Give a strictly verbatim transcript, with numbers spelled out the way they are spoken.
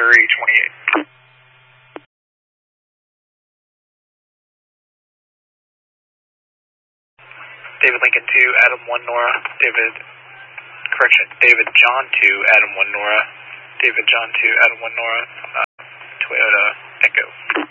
Missouri twenty-eight. David Lincoln two, Adam one Nora, David, correction, David John two, Adam one Nora, David John two, Adam one Nora, uh, Toyota Echo.